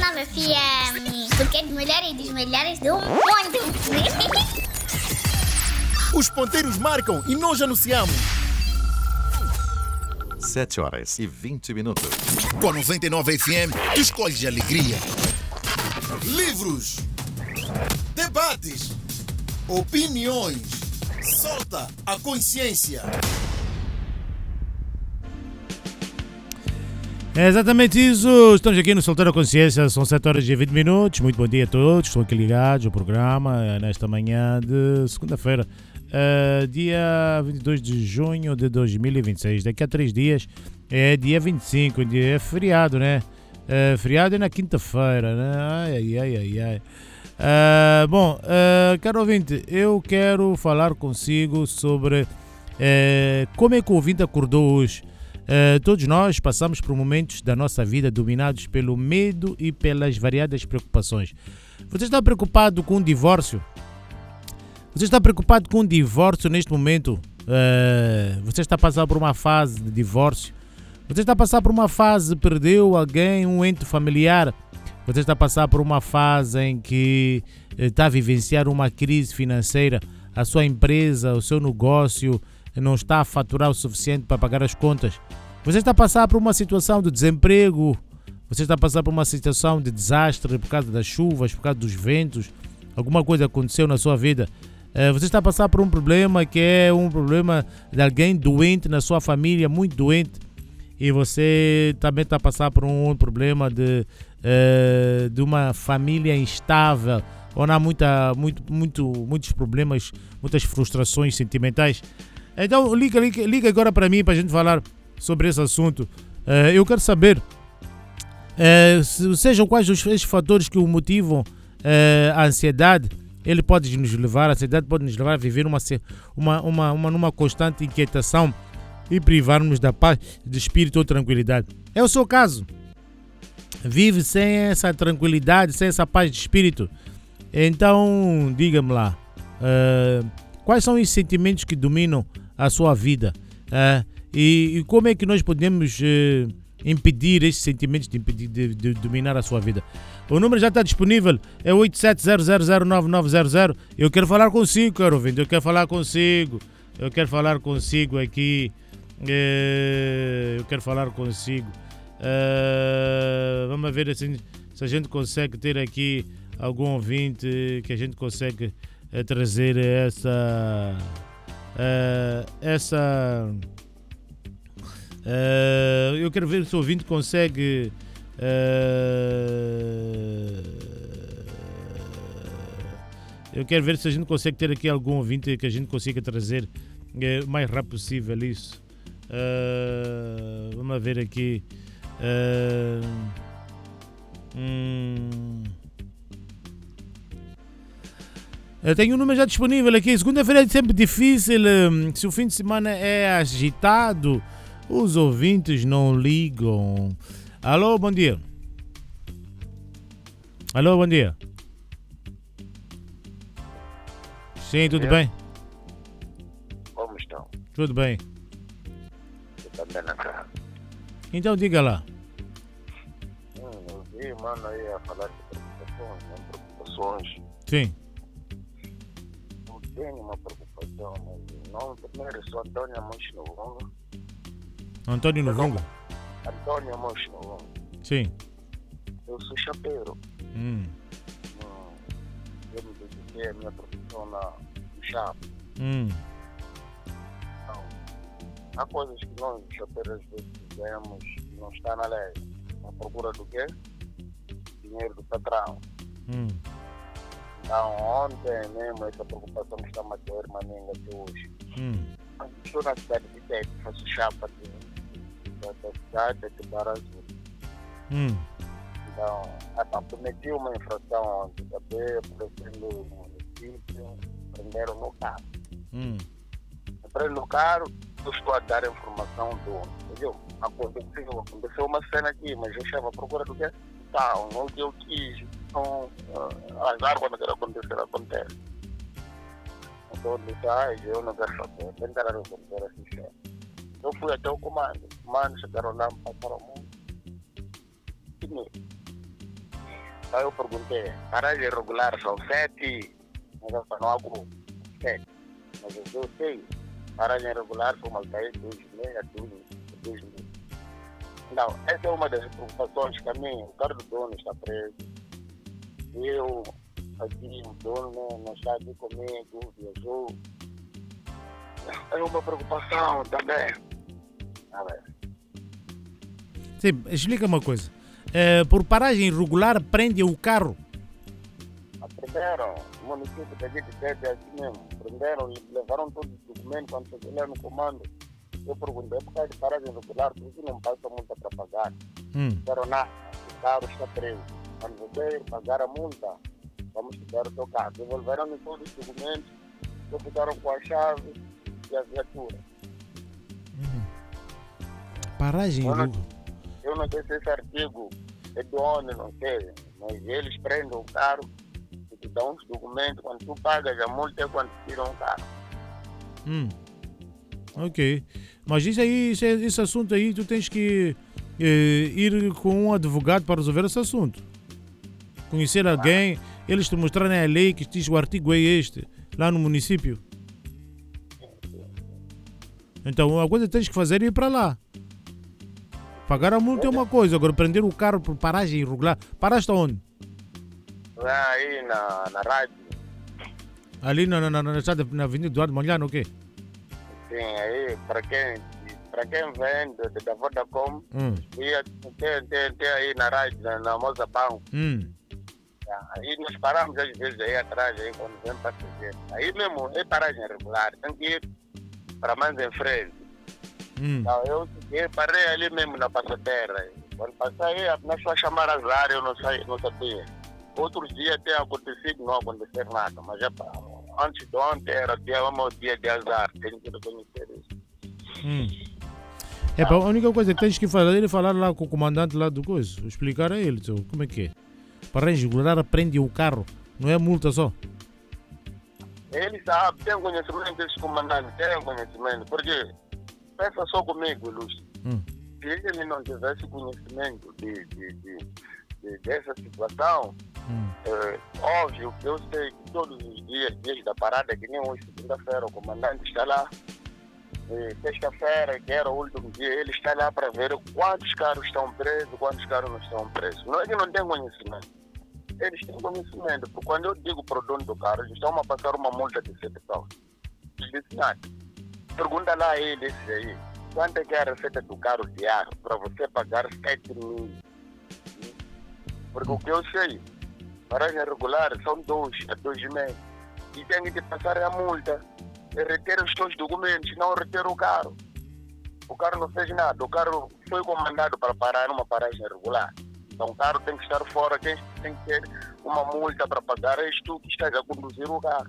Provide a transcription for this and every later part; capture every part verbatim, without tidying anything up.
nove F M. Porque é de melhor e dos melhores do mundo. Os ponteiros marcam e nós anunciamos. sete horas e vinte minutos. Com a noventa e nove F M, tu escolhes alegria. Livros, debates, opiniões. Solta a consciência. É exatamente isso. Estamos aqui no Soltar a Consciência. São sete horas e vinte minutos. Muito bom dia a todos. Estão aqui ligados ao programa nesta manhã de segunda-feira, uh, dia vinte e dois de junho de dois mil e vinte e seis. Daqui a três dias é dia vinte e cinco. Dia é feriado, né? Uh, feriado é na quinta-feira, né? Ai, ai, ai, ai. Uh, bom, uh, caro ouvinte, eu quero falar consigo sobre uh, como é que o ouvinte acordou hoje. Uh, todos nós passamos por momentos da nossa vida dominados pelo medo e pelas variadas preocupações. Você está preocupado com um divórcio? Você está preocupado com um divórcio neste momento? Uh, você está passando por uma fase de divórcio? Você está passando por uma fase, perdeu alguém, um ente familiar? Você está passando por uma fase em que uh, está a vivenciar uma crise financeira? A sua empresa, o seu negócio não está a faturar o suficiente para pagar as contas. Você está a passar por uma situação de desemprego, você está a passar por uma situação de desastre por causa das chuvas, por causa dos ventos, alguma coisa aconteceu na sua vida. Você está a passar por um problema que é um problema de alguém doente na sua família, muito doente, e você também está a passar por um problema de, de uma família instável, onde há muita, muito, muito, muitos problemas, muitas frustrações sentimentais. Então liga, liga, liga agora para mim para a gente falar sobre esse assunto. Uh, eu quero saber uh, se, sejam quais os, os fatores que o motivam. Uh, a ansiedade, ele pode nos levar, a ansiedade pode nos levar a viver uma, uma, uma, uma, numa constante inquietação e privar-nos da paz de espírito ou tranquilidade. É o seu caso. Vive sem essa tranquilidade, sem essa paz de espírito. Então, diga-me lá, uh, quais são os sentimentos que dominam a sua vida? Uh, e, e como é que nós podemos uh, impedir esses sentimentos de, impedir, de, de dominar a sua vida? O número já está disponível, é oito sete zero zero zero nove nove zero zero. Eu quero falar consigo, caro ouvinte, eu quero falar consigo. Eu quero falar consigo aqui. Uh, eu quero falar consigo. Uh, vamos ver assim, se a gente consegue ter aqui algum ouvinte que a gente consegue uh, trazer essa... Uh, essa uh, eu quero ver se o ouvinte consegue uh, eu quero ver se a gente consegue ter aqui algum ouvinte que a gente consiga trazer uh, o mais rápido possível isso. Uh, vamos ver aqui. uh, hum, Eu tenho o número já disponível aqui. Segunda-feira é sempre difícil. Se o fim de semana é agitado, os ouvintes não ligam. Alô, bom dia. Alô, bom dia. Sim, tudo bem? Como estão? Tudo bem. Eu também na casa. Então diga lá. Hum, eu vi, mano, aí a falar de preocupações, não preocupações. Sim. Tenho uma preocupação, mas não, primeiro eu sou Antônio Amos Novonga. Antônio Novonga? Antônio Amos Novonga. Sim. Eu sou chapeiro. Hum. Hum, eu me dediquei a minha profissão na, no chape. Hum. Então, há coisas que nós, chapeiros, às vezes fizemos que não está na lei. À procura do quê? Dinheiro do patrão. Hum. Então, ontem mesmo, essa preocupação que está a ter maninga até hoje. Hum. Estou na cidade de Tete, faço chapa de, da cidade de Barra Azul. Hum. Então, epa, prometi uma infração ontem, também oferecendo o município, prenderam no carro. Hum. Prendo no carro, eu estou a dar a informação do, entendeu? Aconteceu, aconteceu uma cena aqui, mas eu estava à procura do quê? Tal, não que eu quis. Então, azar quando quer acontecer, acontece. Então, eu disse, ah, eu não quero saber, tentar resolver essa história. Eu fui até o comando, os comandos chegaram lá, me passaram muito. Primeiro, Aí eu perguntei, paragem irregular são sete, mas eu não hago sete. Mas eu sei, paragem irregular são mais dez, dois meia, dois meses. Não, essa é uma das preocupações que a mim, o carro do dono está preso. Eu, aqui, o dono não está aqui comigo, viajou. É uma preocupação também. Ah, Sim, explica uma coisa. É, por paragem irregular, prende o carro. Prenderam, o município da gente teve assim mesmo. Prenderam e levaram todos os documentos quando cheguei lá no comando. Eu perguntei por causa de paragem irregular, por que não passa multa para pagar? Hum. Disseram, não, o carro está preso. Quando você pagar a multa, vamos tirar o seu carro. Devolveram-me todos os documentos, só ficaram com a chave e a viatura. Hum. Paragem Eu não, irregular. eu não sei se esse artigo é de onde, não sei, mas eles prendem o carro e te dão os documentos. Quando tu pagas a multa é quando tiram o carro. Hum. Ok. Mas isso aí, esse, esse assunto aí, tu tens que eh, ir com um advogado para resolver esse assunto. Conhecer alguém, eles te mostrarem a lei que diz o artigo é este, lá no município. Então a coisa que tens que fazer é ir para lá. Pagar a multa é uma coisa, agora prender o carro por paragem irregular. Paraste aonde? Lá aí na, na rádio. Ali na, na, na, na, na Avenida Eduardo Mondlane, o quê? Sim, aí, para quem, para quem vem de, de, da Vodacom, Hum. ia, tem, tem, tem aí na rádio, na, na Moza Banco. Hum. Aí nós paramos às vezes aí atrás, aí, quando vem para fazer. Aí mesmo é paragem regular, tem que ir para mais em frente. Hum. Então, eu, eu parei ali mesmo na passadeira. Quando passei, nós só chamar as áreas, eu não, sei, não sabia. Outros dias tem acontecido, não aconteceu nada, mas já, antes de ontem era dia, um dia de azar, tenho que reconhecer isso. Hum. É, pá, a única coisa que tens que fazer é falar lá com o comandante lá do coisa, explicar a ele, então, como é que é. Paragem irregular, prende o carro, não é multa só. Ele sabe, tem conhecimento desse comandante, tem conhecimento, porque pensa só comigo, Lúcio. Hum. Se ele não tivesse conhecimento de, de, de, de, dessa situação, Hum. é, óbvio que eu sei que todos os dias, dias da parada, que nem hoje, segunda-feira, o comandante está lá. E sexta-feira, que era o último dia, ele está lá para ver quantos carros estão presos, quantos carros não estão presos. Não é que não tem conhecimento. Eles têm conhecimento, porque quando eu digo para o dono do carro, eles estão a passar uma multa de sete pau. Eles dizem nada. Pergunta lá a ele, esse aí, quanto é que é a receita do carro diário para você pagar sete mil? Porque o que eu sei, paragem regular são dois, a dois e meio. E tem que passar a multa e reter os seus documentos, não reter o carro. O carro não fez nada, o carro foi comandado para parar numa paragem regular. Então o carro tem que estar fora, tem, tem que ter uma multa para pagar, és tu que estás a conduzir o carro.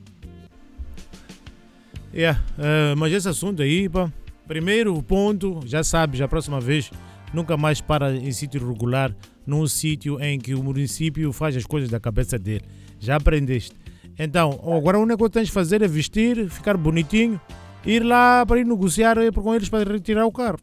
Yeah, uh, mas esse assunto aí, pá, primeiro ponto, já sabes, a próxima vez, nunca mais para em sítio irregular, num sítio em que o município faz as coisas da cabeça dele. Já aprendeste. Então, agora a única coisa que tens de fazer é vestir, ficar bonitinho, ir lá para ir negociar com eles para retirar o carro.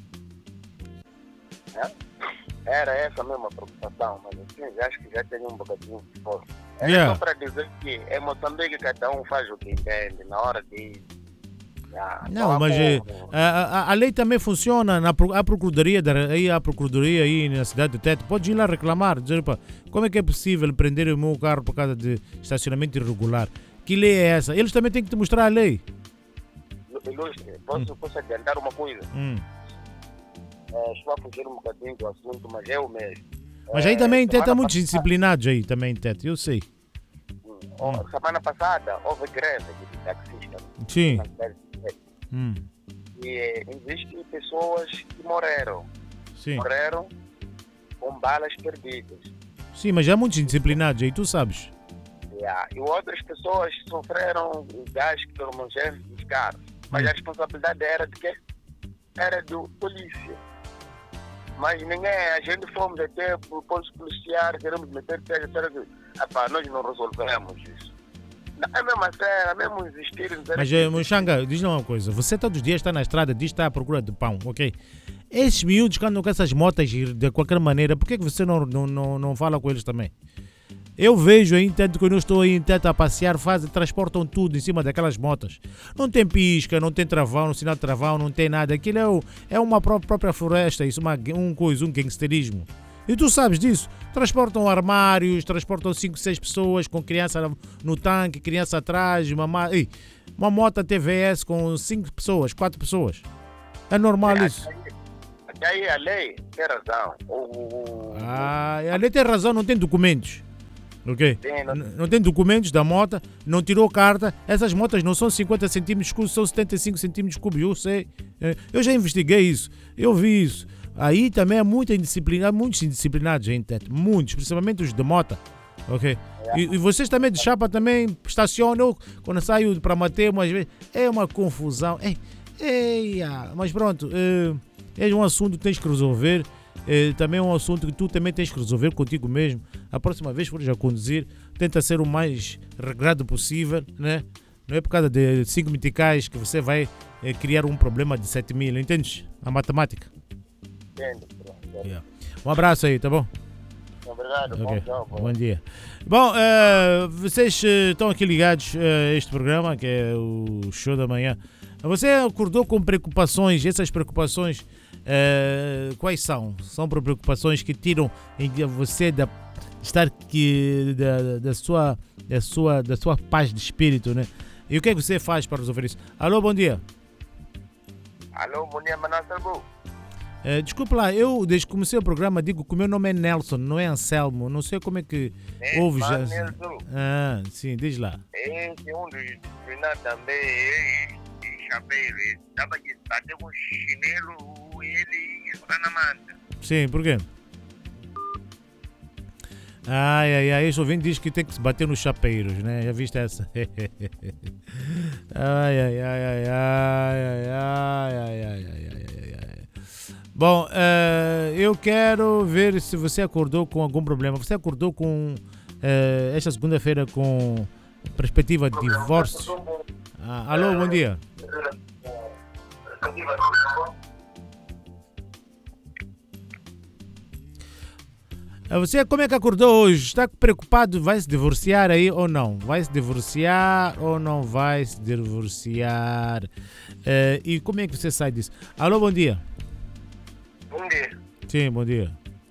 É? Era essa a mesma preocupação, mas assim, acho que já tem um bocadinho de força. É Yeah. só para dizer que em Moçambique cada um faz o que entende na hora de ir. Ah, Não, há mas é, como. a, a, a lei também funciona na pro- a procuradoria, da- aí a procuradoria aí na cidade de Tete. Pode ir lá reclamar, dizer, pá, como é que é possível prender o meu carro por causa de estacionamento irregular? Que lei é essa? Eles também têm que te mostrar a lei. Ilustre, posso, posso adiantar uma coisa? Hum. É, estou a fugir um bocadinho do assunto, mas é o mesmo. Mas aí também em Tete há semana muitos passada- disciplinados aí também em Tete, eu sei. Hum, Semana passada houve greve de taxistas. Sim. na cidade de Tete. Hum. E eh, existem pessoas que morreram. Sim. Morreram com balas perdidas. Sim, mas há muitos disciplinados aí, tu sabes. Yeah. E outras pessoas sofreram o gás lacrimogéneo dos carros. Mas Hum. a responsabilidade era de quê? Era do polícia. Mas ninguém, a gente fomos até para o posto policial, queremos meter pega, pega. Epá, nós não resolvemos isso. Não, é mesmo a sério, é mesmo existir. Mas, eh, Mochanga, diz-me uma coisa. Você todos os dias está na estrada, diz que está à procura de pão, ok? Esses miúdos que andam com essas motas de qualquer maneira, por que que você não, não, não, não fala com eles também? Eu vejo aí, tanto que eu não estou aí tanto a passear, fazem, transportam tudo em cima daquelas motas. Não tem pisca, não tem travão, não sinal de travão, não tem nada. Aquilo é, o, é uma pró- própria floresta, isso uma, um coisa, um gangsterismo. E tu sabes disso. Transportam armários, transportam cinco, seis pessoas com criança no tanque, criança atrás, uma, ma- ei, uma moto T V S com cinco pessoas, quatro pessoas. É normal isso. Até aí a lei tem razão. O, o, Ah, a lei tem razão, não tem documentos. Ok? Sim, não- N- não tem documentos da moto, não tirou carta. Essas motas não são cinquenta centímetros cúbicos, são setenta e cinco centímetros cúbicos. Eu sei. Eh, Eu já investiguei isso. Eu vi isso. Aí também há muita indisciplina, há muitos indisciplinados, gente. Muitos, principalmente os de moto. Ok? E, e vocês também de chapa também estacionam. Eu, quando saio para Mateu, umas vezes, é uma confusão. Ei, ei, ah, mas pronto, eh, é um assunto que tens que resolver. Eh, também é um assunto que tu também tens que resolver contigo mesmo. A próxima vez que fores a conduzir, tenta ser o mais regrado possível, né? Não é por causa de cinco meticais que você vai eh, criar um problema de sete mil, entendes? A matemática. Entendo, pronto. Yeah. Um abraço aí, tá bom? Obrigado, Ok, bom jogo. bom dia. Bom, eh, vocês eh, estão aqui ligados eh, a este programa, que é o Show da Manhã. Você acordou com preocupações, essas preocupações, eh, quais são? São preocupações que tiram em você da estar que, da, da, sua, da, sua, da sua paz de espírito, né? E o que é que você faz para resolver isso? Alô, bom dia. Alô, bom dia, Manassabu. Eh, desculpa lá, eu desde que comecei o programa digo que o meu nome é Nelson, não é Anselmo. Não sei como é que ouve já. Manelson, Ah, sim, diz lá. esse é um dos disciplinados também, ele, de chapeiro, ele estava de bater com chinelo, ele está na manta. Sim, por quê? Ai, ai, ai, esse ouvinte diz que tem que se bater nos chapeiros, né? Já viste essa? Ai, ai, ai, ai, ai, ai, ai, ai, ai, ai, ai, ai. Bom, eh, eu quero ver se você acordou com algum problema. Você acordou com eh, esta segunda-feira com perspectiva de divórcio? Ah, alô, bom dia. Ah, Você como é que acordou hoje? Está preocupado? Vai se divorciar aí ou não? Vai se divorciar ou não vai se divorciar? Eh, e como é que você sai disso? Alô, bom dia. Bom dia. Sim, bom dia.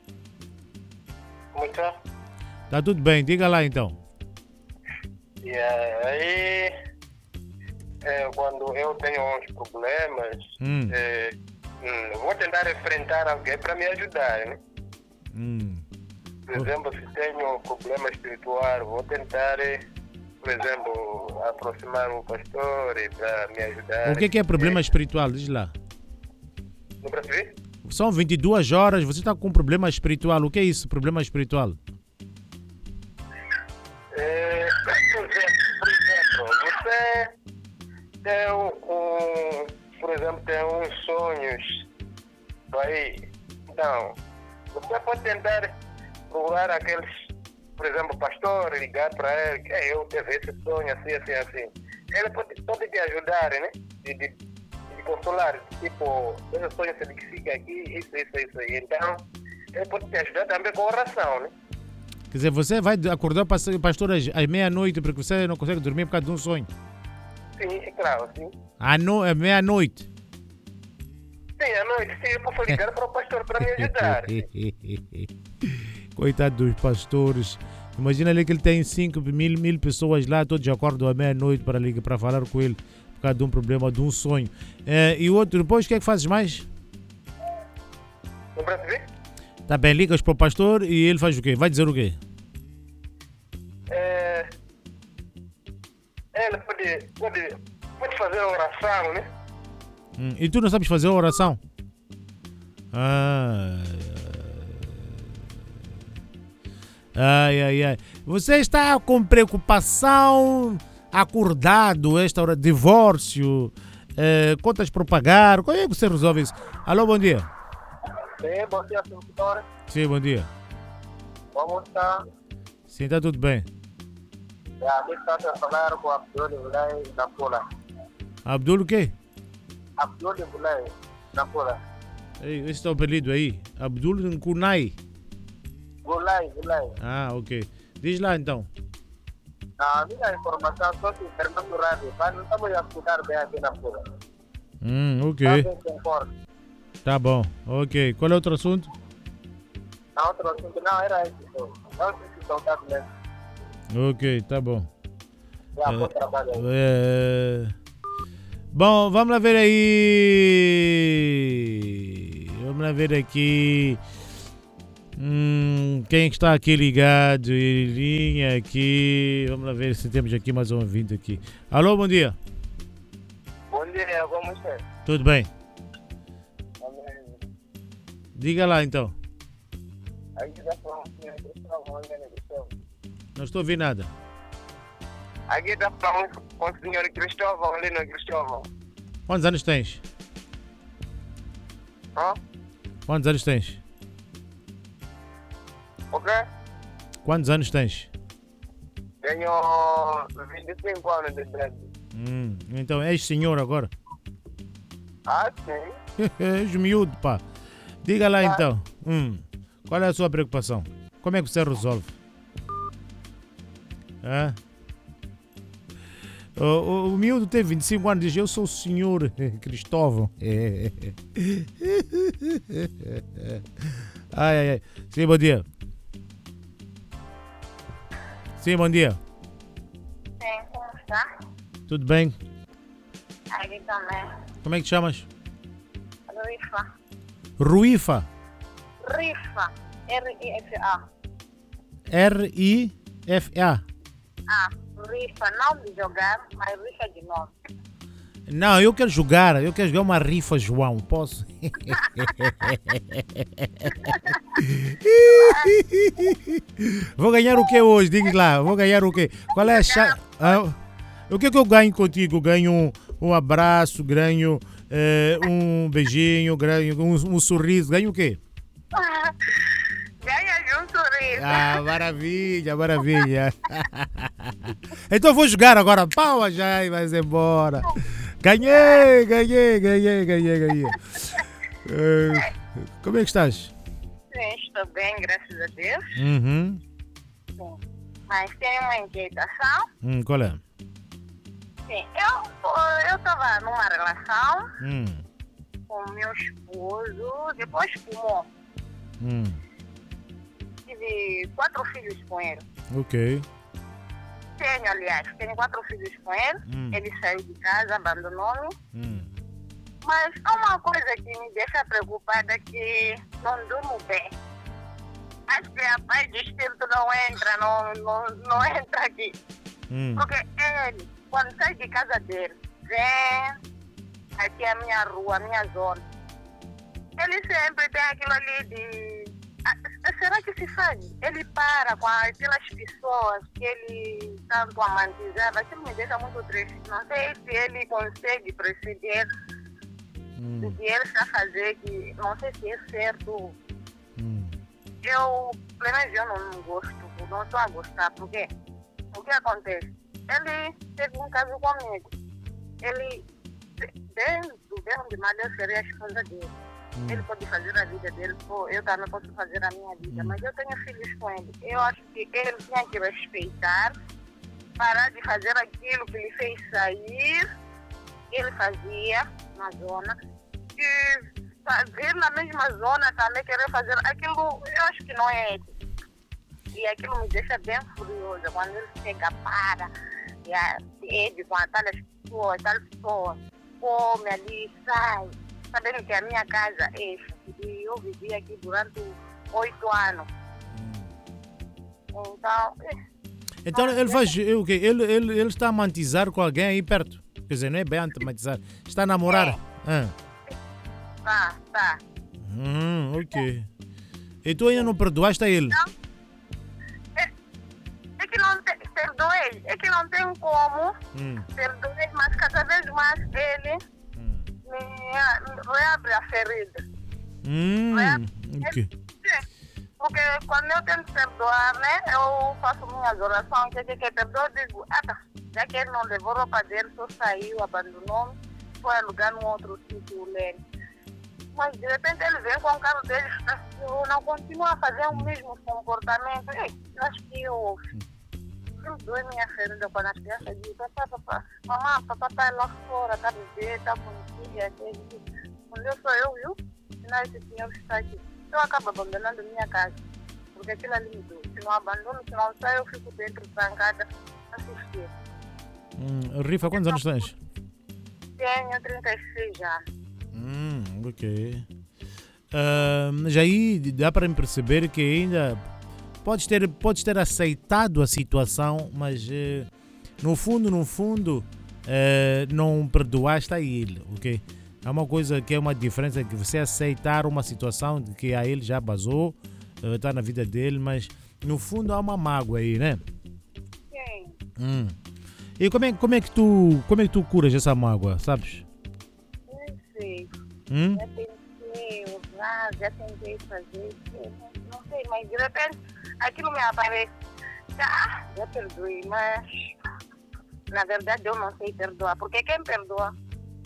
Como está? Tá tudo bem, diga lá então. E aí, é, quando eu tenho uns problemas, Hum, é, hum, vou tentar enfrentar alguém para me ajudar, né? hum. Por exemplo, se tenho um problema espiritual, vou tentar, eh, por exemplo, aproximar um pastor para me ajudar. O que é, que é problema espiritual? Diz lá. Não percebi? São vinte e duas horas, você está com um problema espiritual. O que é isso, problema espiritual? É, por exemplo, por exemplo, você tem um, um- por exemplo, tem uns sonhos aí. Então, você pode tentar procurar aqueles, por exemplo, pastor, ligar para ele, que "É, eu tive esse sonho assim, assim, assim. Ele pode, pode te ajudar, né? De, de, de consolar, tipo, esse sonho significa aqui, isso, isso, isso aí. Então, ele pode te ajudar também com oração, né? Quer dizer, você vai acordar pastor pastor às, às meia-noite porque você não consegue dormir por causa de um sonho. Sim, é claro, sim. À, no, à meia-noite. Sim, à noite, sim, eu posso ligar para o pastor para me ajudar. Coitado dos pastores. Imagina ali que ele tem cinco mil, mil pessoas lá, todos acordam à meia-noite para ligar, para falar com ele por causa de um problema, de um sonho. Eh, e o outro, depois, o que é que fazes mais? Não percebi? Tá bem, ligas para o pastor e ele faz o quê? Vai dizer o quê? É, ele pode, pode, pode fazer oração, né? Hum, e tu não sabes fazer oração? Ah, ai, ai, ai. Você está com preocupação, acordado esta hora, divórcio, eh, contas para pagar. Como é que você resolve isso? Alô, bom dia. Sim, bom dia, senhor. Sim, bom dia. Como está? Sim, está tudo bem. Aqui está a falar com Abdul Bulay da Pula. Abdul o quê? Abdul Bulay da Pula. Ei, esse é o apelido aí. Abdul Kunai. Bulay, Bulay. Ah, ok. Diz lá então. A minha informação só se Fernando Rádio, mas não estamos a escutar bem aqui na rua. Hum, ok. Alguém concorda? Tá bom. Ok. Qual é outro assunto? Não, outro assunto não, era esse. Não sei se soltar mesmo. Ok, tá bom. Já, bom trabalho aí. É... Bom, vamos lá ver aí. Vamos lá ver aqui. Hum, quem está aqui ligado em linha aqui? Vamos lá ver se temos aqui mais um ouvinte aqui. Alô, bom dia. Bom dia, como está? Tudo bem? Amém. Diga lá então. Aqui está falando com o senhor Cristóvão, Helena Cristóvão. Não estou a ouvir nada. Aqui está falando com o senhor Cristóvão, Helena Cristóvão. Quantos anos tens? Hã? Quantos anos tens? O quê? Quantos anos tens? Tenho vinte e cinco anos de idade. Hum, então és senhor agora. Ah, sim. És miúdo, pá. Diga lá então. Hum, qual é a sua preocupação? Como é que você resolve? Hã? O, o, o miúdo tem vinte e cinco anos e diz: eu sou o senhor Cristóvão. Ai, ai, ai. Sim, bom dia. Sim, bom dia. Sim, como está? Tudo bem? Aqui também. Como é que te chamas? Rifa. Ruifa. Rifa. R I F A. R I F A. Ah, rifa. Não de jogar, mas rifa de nome. Não, eu quero jogar. Eu quero jogar uma rifa, João. Posso? Vou ganhar o que hoje? Diga lá. Vou ganhar o que? Qual é a chave? Ah, o que é que eu ganho contigo? Ganho um, um abraço, ganho eh, um beijinho, ganho um, um sorriso. Ganho o quê? Ganha de um sorriso. Ah, maravilha, maravilha. Então vou jogar agora. Pau, já vai embora. Ganhei, ganhei, ganhei, ganhei, ganhei. Uh, como é que estás? Sim, estou bem, graças a Deus. Uhum. Sim. Mas tem uma inquietação. Hum, qual é? Sim, eu eu estava numa relação Hum. com meu esposo, depois fumou. Hum. Tive quatro filhos com ele. Ok. Tenho, aliás, tenho quatro filhos com ele. Hum. Ele saiu de casa, abandonou-me. Hum. Mas há uma coisa que me deixa preocupada, que não durmo bem. Acho que a paz de espírito não entra, não, não, não entra aqui. Hum. Porque ele, quando sai de casa dele, vem aqui a minha rua, a minha zona. Ele sempre tem aquilo ali de... Ah, será que se faz? Ele para com aquelas pessoas que ele tanto amantizava. Aquilo me deixa muito triste. Não sei se ele consegue perceber Hum. o que ele está a fazer, que não sei se é certo. Hum. Eu, pelo menos eu não gosto, não estou a gostar, porque o que acontece? Ele teve um caso comigo. Ele, dentro de mal, eu seria a esposa dele. Hum. Ele pode fazer a vida dele, pô, eu também posso fazer a minha vida, mas eu tenho filhos com ele. Eu acho que ele tinha que respeitar, parar de fazer aquilo que ele fez sair, ele fazia na zona, e vir na mesma zona também querer fazer aquilo, eu acho que não é ético. E aquilo me deixa bem furiosa, quando ele chega, para, e a, ele com a tal pessoa, tal pessoa, come ali, sai. Sabendo que a minha casa é essa, e eu vivi aqui durante oito anos. Então... Então ele faz o quê? Ele, ele, ele está a mantizar com alguém aí perto. Quer dizer, não é bem a mantizar. Está a namorar. É. Ah. Tá, tá. Hum, ok. E tu ainda não perdoaste a ele? Não. É, é que não tem... Perdoei. É que não tem como. Hum. Perdoei, mas cada vez mais ele... Hum. me reabre a ferida. Hum, ok. Porque quando eu tento perdoar, né, eu faço minhas orações, que que perdoa, eu digo, ah tá, já que ele não levou roupa dele, só saiu, abandonou-me, foi alugar num outro sítio, né? Mas de repente ele vem com o carro dele, eu não continua a fazer o mesmo comportamento. Ei, eu acho que eu perdoe minha ferida quando as crianças dizem, papá, papá, mamãe, papá está lá fora, está a viver, está com filha, quando eu sou eu, viu? Senão esse senhor está aqui. Eu acabo abandonando minha casa, porque aquilo ali me deu. Se não abandono, se não saio, eu fico dentro trancada, assistir. Hum, Rifa, quantos anos tens? Tenho trinta e seis anos. Hum, ok. Uh, mas aí dá para me perceber que ainda podes ter, podes ter aceitado a situação, mas uh, no fundo, no fundo, uh, não perdoaste a ele, ok? Há uma coisa que é uma diferença, que você aceitar uma situação de que a ele já basou, uh, está na vida dele, mas no fundo há uma mágoa aí, né? Sim. Hum. E como é, como é que tu, como é que tu curas essa mágoa, sabes? Não sei. Hum? Já tentei usar, já tentei fazer, não, não sei, mas de repente aquilo me aparece. Ah, já perdoei, mas na verdade eu não sei perdoar, porque quem perdoa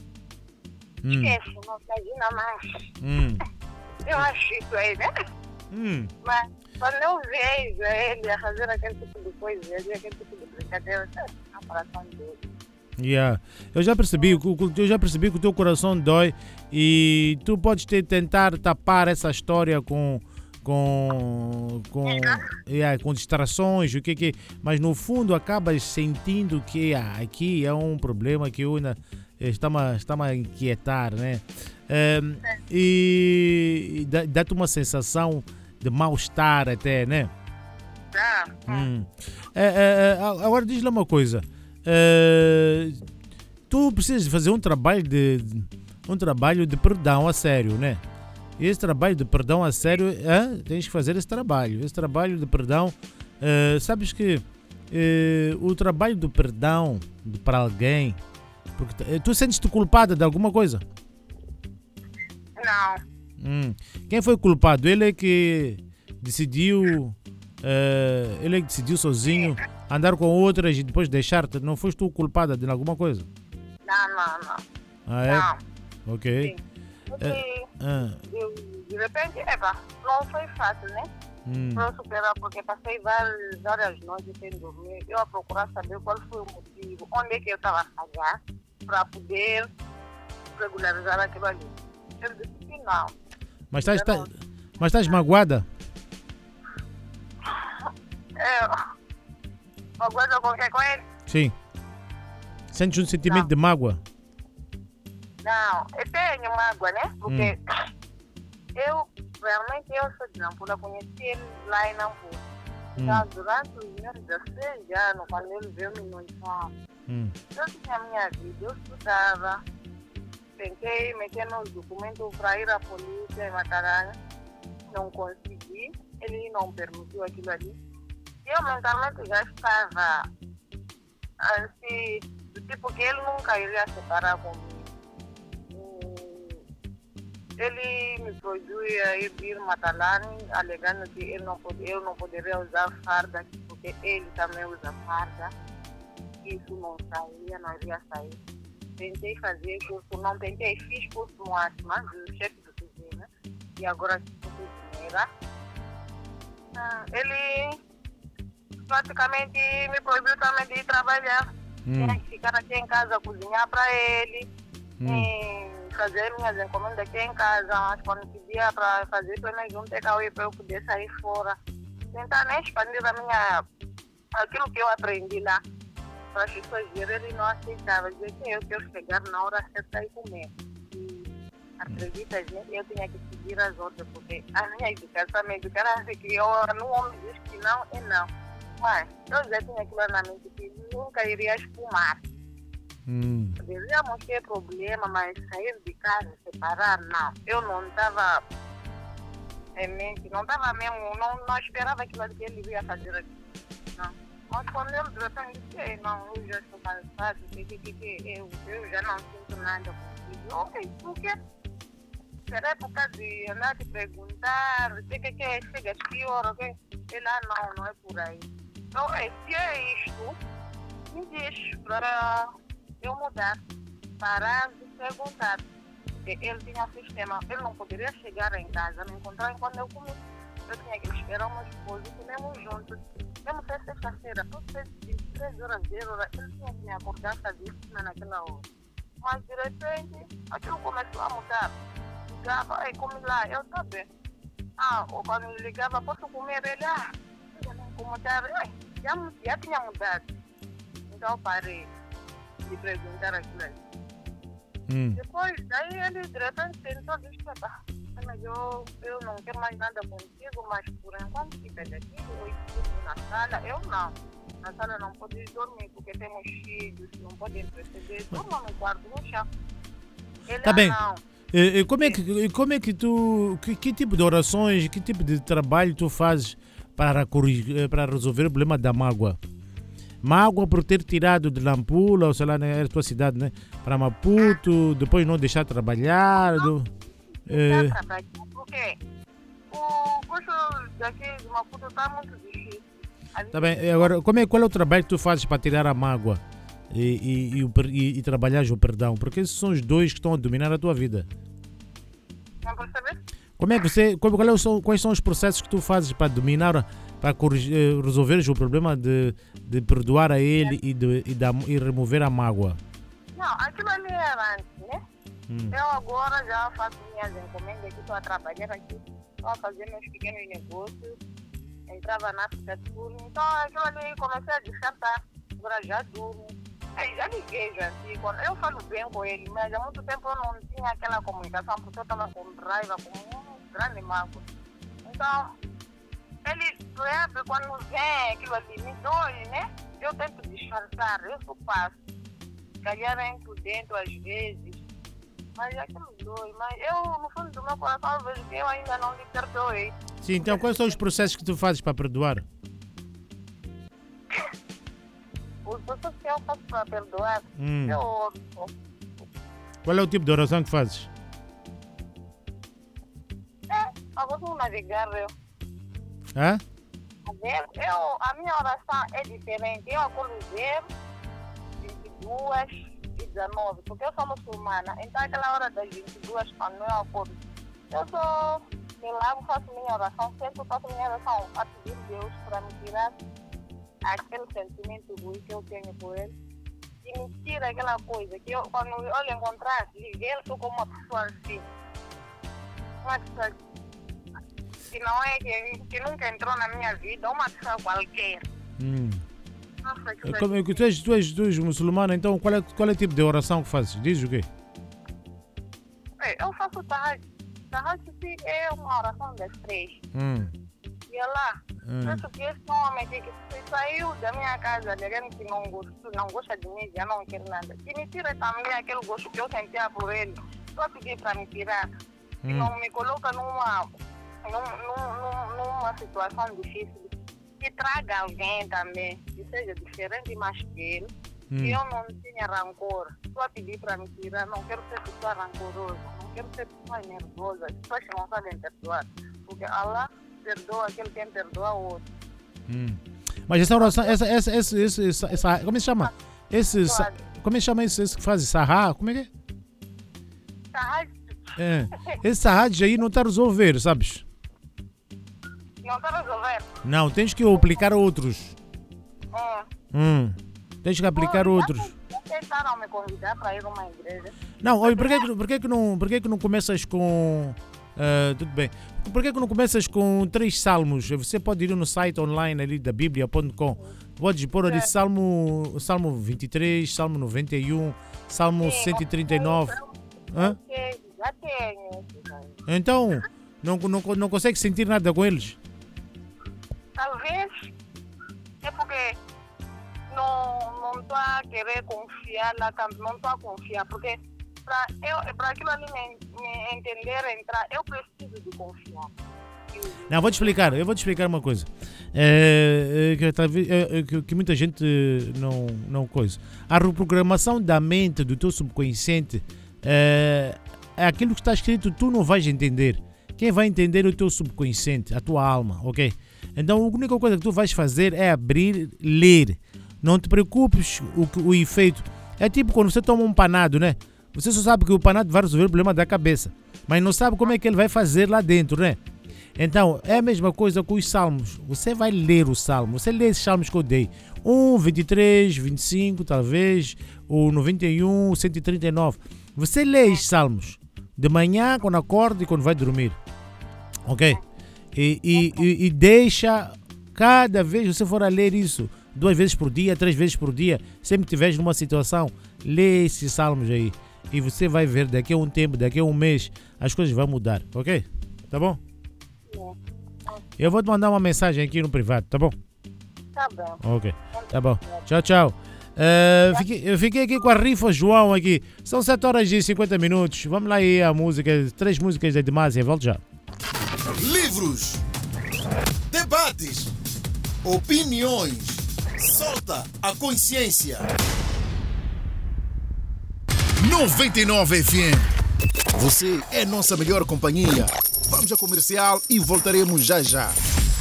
Hum. esquece, não imagina mais. Hum. Eu acho isso aí, né? Hum. Mas quando eu vejo ele a fazer aquele tipo de coisa, aquele tipo de brincadeira, a coração dele. Yeah. Eu já percebi, eu já percebi que o teu coração dói e tu podes ter, tentar tapar essa história com com com, yeah, com distrações, o que que, mas no fundo acabas sentindo que ah, aqui é um problema que eu ainda está-me está a inquietar, né? Um, e dá, dá-te uma sensação de mal-estar até, né? Tá. Hum. É, é, é, agora diz-lhe uma coisa. É, tu precisas fazer um trabalho de um trabalho de perdão a sério, né? E esse trabalho de perdão a sério, é, tens que fazer esse trabalho. Esse trabalho de perdão, é, sabes que é, o trabalho do perdão de, para alguém, porque é, tu sentes-te culpada de alguma coisa? Não. Hum. Quem foi culpado? Ele é que decidiu, uh, ele é que decidiu sozinho andar com outras e depois deixar-te. Não foste tu culpada de alguma coisa? Não, não, não. Ah, é? Não. Ok. Sim. Porque, É, ah, de, de repente, epa, não foi fácil, né? hum, Para eu superar, porque passei várias, várias noites sem dormir. Eu a procurar saber qual foi o motivo, onde é que eu estava a falhar, para poder regularizar aquilo ali. Ele disse que não. mas estás, tá, mas estás magoada? É, uma coisa qualquer com ele? Sim. Sentes um sentimento Não. de mágoa? Não, eu tenho mágoa, né? Porque eu, realmente, eu sou de Nampula, conheci ele lá em Nampula. Hum, Então, durante os meus dezesseis anos, quando ele veio me no infância, hum, eu tinha a minha vida, eu estudava, tentei meter nos documentos para ir à polícia em Matarana, não consegui, ele não permitiu aquilo ali. Eu mentalmente já estava assim, do tipo que ele nunca iria separar comigo. Ele me proibiu ir, ir Matalane, alegando que ele não pode, eu não poderia usar farda, porque ele também usa farda. Isso não saía, não iria sair. Tentei fazer curso, não tentei, fiz curso no ASMA, do chefe de cozinha, e agora sou cozinheira. Ah, ele praticamente me proibiu também de ir trabalhar. hum, Tinha que ficar aqui em casa, cozinhar para ele. hum, E fazer minhas encomendas aqui em casa, mas quando pedia para fazer pelo menos um takeaway para eu poder sair fora. Tentar nem expandir a minha, aquilo que eu aprendi lá para as pessoas verem, ele não aceitava. Dizia que eu quero chegar na hora certa e comer. E acredita, gente, eu tinha que seguir as outras, porque a minha educação me educaram assim que eu, no homem diz que não é não. Mas eu já tinha aquilo na mente que nunca iria espumar. hum, Devíamos ter problema, mas sair de casa, separar, não. Eu não estava em mente, não estava mesmo, não, não esperava aquilo que ele ia fazer aqui. Não. Mas quando ele de repente disse, não, eu já estou cansado, que, que, que, que, eu, eu já não sinto nada contigo. Ok, por quê? Será por causa de andar te perguntar, o que, que, que chega pior, ok? Ele, ah, não, não é por aí. Então, se é isto, me diz para eu mudar, parar de perguntar. porque ele tinha sistema, ele não poderia chegar em casa, me encontrar enquanto eu comi. Eu tinha que esperar o meu esposo e comemos juntos. Mesmo que sexta-feira, tudo fez de três horas, zero horas, ele tinha que me acordar sadíssima naquela hora. Mas de repente, aquilo começou a mudar. Ligava, aí come lá, eu também. Ah, ou quando ele ligava, posso comer? Ele, ah, como tá, já, já tinha mudado. Então eu parei de perguntar aquilo ali. Hum. Depois, daí ele de repente tentou despertar. Mas eu, eu não quero mais nada contigo, mas por enquanto fica daqui, eu estou na sala, eu não. Na sala não pode dormir porque temos filhos, não podem perceber. Durma no quarto, no chão. Ele, Tá ah, bem. não. E, e como é que, como é que tu, que, que tipo de orações, que tipo de trabalho tu fazes para, corrigir, para resolver o problema da mágoa? Mágoa por ter tirado de Nampula, ou sei lá, né, era a tua cidade, né, para Maputo, depois não deixar trabalhar. Do, é, Porque o curso daqui de Maputo está muito difícil. tá bem, agora, como é, qual é o trabalho que tu fazes para tirar a mágoa e, e, e, o per- e, e trabalhar o perdão? Porque esses são os dois que estão a dominar a tua vida. Não percebes? Como é que você, qual, qual é o, são- quais são os processos que tu fazes para dominar, para corrigir, eh, resolver o problema de, de perdoar a ele e, de, e, da, e remover a mágoa? Não, aquilo ali era antes, né? Hum. Eu agora já faço minhas encomendas aqui, estou a trabalhar aqui, estou a fazer meus pequenos negócios, entrava na África do Sul, então aquilo ali comecei a descartar, agora já durmo. Aí já liguei já, assim, quando eu falo bem com ele, mas há muito tempo eu não tinha aquela comunicação, porque eu estava com raiva, com um grande mágoa. Então, ele sempre quando vem aquilo ali, me dói, né? Eu tento disfarçar, eu só passo. Calhar entro dentro às vezes. Mas é aquilo dói, mas eu, no fundo do meu coração, eu vejo que eu ainda não lhe perdoei. Sim, então quais são os processos que tu fazes para perdoar? Os processos que eu faço para perdoar, Hum. eu oro. Qual é o tipo de oração que fazes? É, eu gosto de navegar, eu. Hã? A ver, eu, a minha oração é diferente. Eu acordo zero, vinte e duas e dezenove, porque eu sou muçulmana. Então, aquela hora das vinte e duas, quando eu acordo, eu só me lavo, faço minha oração, sempre faço minha oração a pedir a Deus para me tirar aquele sentimento ruim que eu tenho por ele e me tira aquela coisa que eu, quando eu lhe encontrar, lhe ver, eu sou como uma pessoa assim. Uma pessoa que não é, que, que nunca entrou na minha vida, uma pessoa qualquer. Hum. Nossa, que Como é que tu és, tu és, tu és muçulmana, então qual é, qual é o tipo de oração que fazes? Diz o quê? É, eu faço tahajjud. Tahajjud é uma oração das três. Hum. E é lá, Hum. penso que esse homem que que saiu da minha casa, alguém que não gosta, não gosta de mim, já não quer nada. Que me tira também aquele gosto que eu sentia por ele. Só pedir para me tirar. E Hum. não me coloca numa, num, num, num, numa situação difícil. Que traga alguém também, que seja diferente, mas que ele. Hum. Que eu não tenha rancor. Só pedir para me tirar. Não quero ser pessoa rancorosa. Não quero ser pessoa nervosa. Pessoas que não sabem perdoar. Porque Allah perdoa aquele quem perdoa o outro. Hum. Mas essa oração, essa, essa, essa, essa, essa, essa como é que se chama? Esse, sa- como é que chama esse, esse que faz? Sarra? Como é que é? Tahajjud É. Esse sarrad aí não está a resolver, sabes? não está a resolver. Não, tens que aplicar outros. Hum. Hum. Tens que aplicar Pô, outros. já tentaram me convidar para ir a uma igreja. Não, olha, por que, que- por que, que, não, por que, que não começas com. ah, tudo bem. Por que, que não começas com três salmos? Você pode ir no site online ali da bíblia ponto com. Podes pôr ali Salmo, Salmo vinte e três, Salmo noventa e um, Salmo cento e trinta e nove. Hã? Ok, já tenho esses aí. Então, não, não, não consegue sentir nada com eles? Talvez é porque não não estou a querer confiar lá, tanto, não estou a confiar, porque para eu para aquilo ali me, me entender, entrar, eu preciso de confiar. Não, vou te explicar, eu vou te explicar uma coisa. É, é, que, talvez, é, é, que, que muita gente não, não coisa. A reprogramação da mente, do teu subconsciente, é, é aquilo que está escrito, tu não vais entender. Quem vai entender é o teu subconsciente, a tua alma, ok? Então a única coisa que tu vais fazer é abrir, ler. Não te preocupes o, o efeito. É tipo quando você toma um panado, né? Você só sabe que o Panato vai resolver o problema da cabeça, mas não sabe como é que ele vai fazer lá dentro, né? Então, é a mesma coisa com os salmos. Você vai ler o salmo, você lê esses salmos que eu dei. um, vinte e três, vinte e cinco, talvez, o noventa e um, cento e trinta e nove. Você lê esses salmos de manhã, quando acorda e quando vai dormir. Ok? E, e, e, e deixa, cada vez que você for a ler isso, duas vezes por dia, três vezes por dia, sempre que estiveres numa situação, lê esses salmos aí. E você vai ver daqui a um tempo, daqui a um mês, as coisas vão mudar. Ok? Tá bom? Eu vou te mandar uma mensagem aqui no privado, tá bom? Tá bom. Ok, tá bom. Tchau, tchau. Uh, fiquei, eu fiquei aqui com a Rifa João aqui. São sete horas e cinquenta minutos. Vamos lá aí a música, três músicas da Demásia. Volto já. Livros, debates, opiniões. Solta a consciência. noventa e nove F M. Você é nossa melhor companhia. Vamos ao comercial e voltaremos já já.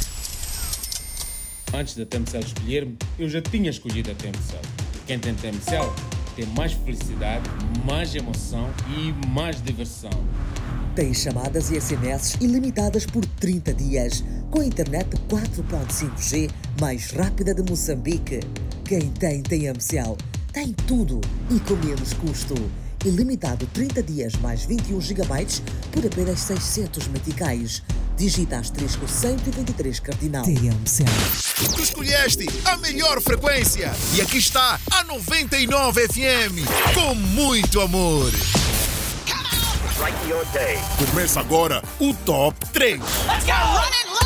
Antes da T M C L escolher-me, eu já tinha escolhido a T M C L. Quem tem T M C L tem mais felicidade, mais emoção e mais diversão. Tem chamadas e S M S ilimitadas por trinta dias, com a internet quatro ponto cinco G mais rápida de Moçambique. Quem tem T M C L tem tudo e com menos custo. Ilimitado trinta dias mais vinte e um gigabytes por apenas seiscentos meticais. Digita asterisco cento e vinte e três cardinal. T M C L. Tu escolheste a melhor frequência e aqui está a noventa e nove F M com muito amor. Começa agora o Top três. Let's go! Running!